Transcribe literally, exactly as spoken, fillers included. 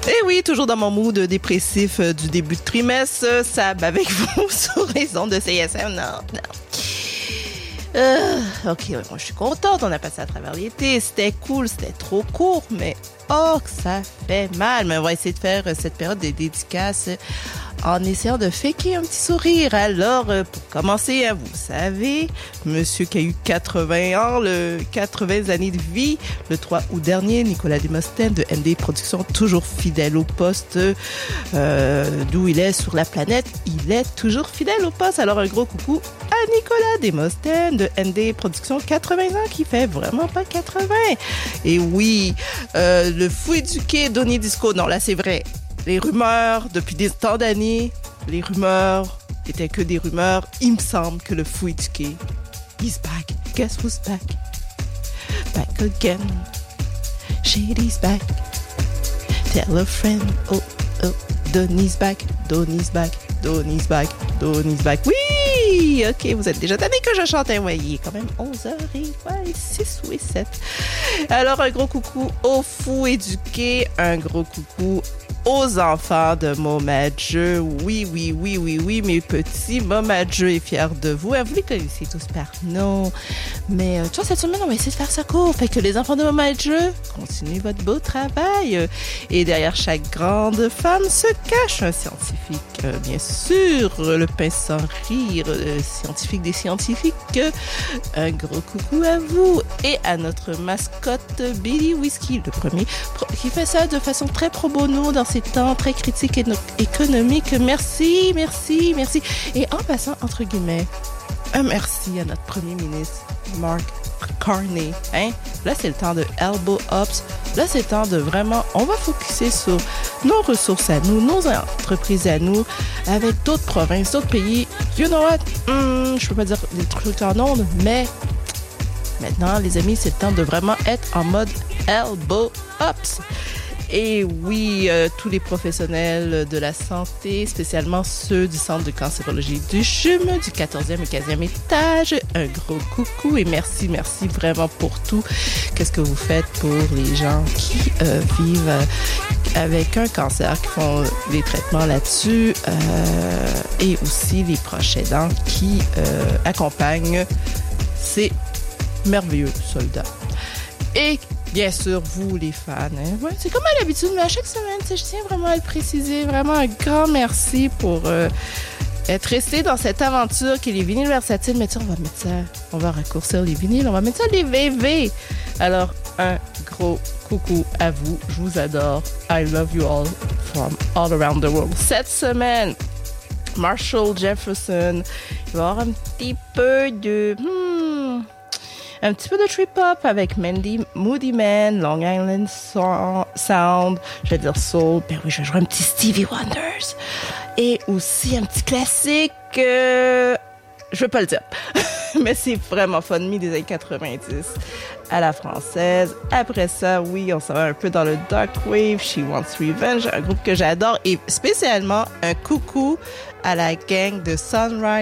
Et oui, toujours dans mon mood dépressif du début de trimestre, Sab avec vous sur les ondes de C S M. Non, non. Euh, ok, moi je suis contente, on a passé à travers l'été, c'était cool, c'était trop court, mais oh que ça fait mal. Mais on va essayer de faire cette période des dédicaces en essayant de faker un petit sourire. Alors, pour commencer, vous savez, monsieur qui a eu quatre-vingts ans, le quatre-vingts années de vie, le trois août dernier, Nicolas Demosthène de N D Productions, toujours fidèle au poste euh, d'où il est sur la planète, il est toujours fidèle au poste. Alors, un gros coucou à Nicolas Demosthène de N D Productions, quatre-vingts ans, qui fait vraiment pas quatre-vingts. Et oui, euh, le fou éduqué Donny Disco, non, là c'est vrai. Les rumeurs, depuis des temps d'années, les rumeurs étaient que des rumeurs. Il me semble que le fou éduqué, he's back. Guess who's back? Back again. Shady's back. Tell a friend. Oh, oh. Donny's back. Donny's back. Donny's back. Donny's back. Oui! Ok, vous êtes déjà tanné que je chante. Ouais, il est quand même onze heures et ouais, six ou sept. Alors, un gros coucou aux fous éduqués. Un gros coucou aux enfants de Momadjeu. Oui, oui, oui, oui, oui, mes petits. Momadjeu est fier de vous. Vous les connaissez tous par nom. Mais euh, tu vois, cette semaine, on va essayer de faire ça court. Fait que les enfants de Momadjeu, continuez votre beau travail. Et derrière chaque grande femme se cache un scientifique. Euh, bien sûr, le pain sans rire, le scientifique des scientifiques. Un gros coucou à vous. Et à notre mascotte Billy Whiskey, le premier, qui fait ça de façon très pro bono dans ces temps très critiques et no- économiques. Merci, merci, merci. Et en passant, entre guillemets, un merci à notre premier ministre, Mark Carney. Hein? Là, c'est le temps de elbow ups. Là, c'est le temps de vraiment, on va focuser sur nos ressources à nous, nos entreprises à nous, avec d'autres provinces, d'autres pays. You know what? Hmm, je peux pas dire des trucs en ondes, mais maintenant, les amis, c'est le temps de vraiment être en mode elbow ups. Et oui, euh, tous les professionnels de la santé, spécialement ceux du Centre de cancérologie du C H U M, du quatorzième et quinzième étage, un gros coucou et merci, merci vraiment pour tout. Qu'est-ce que vous faites pour les gens qui euh, vivent euh, avec un cancer, qui font des traitements là-dessus, euh, et aussi les proches aidants qui euh, accompagnent ces merveilleux soldats. Et bien sûr, vous, les fans, hein? Ouais, c'est comme à l'habitude, mais à chaque semaine, je tiens vraiment à le préciser. Vraiment un grand merci pour euh, être resté dans cette aventure qui est les vinyles versatiles. Mais tu sais, on va mettre ça, on va raccourcir les vinyles, on va mettre ça les V V. Alors, un gros coucou à vous. Je vous adore. I love you all from all around the world. Cette semaine, Marshall Jefferson, il va y avoir un petit peu de... Hmm, un petit peu de trip-hop avec Mandy Moody Man, Long Island Sound, je vais dire soul, ben oui, je vais jouer un petit Stevie Wonders. Et aussi un petit classique, euh, je vais pas le dire, mais c'est vraiment fun, mis des années quatre-vingt-dix à la française. Après ça, oui, on s'en va un peu dans le dark wave, She Wants Revenge, un groupe que j'adore, et spécialement un coucou à la gang de Sunrise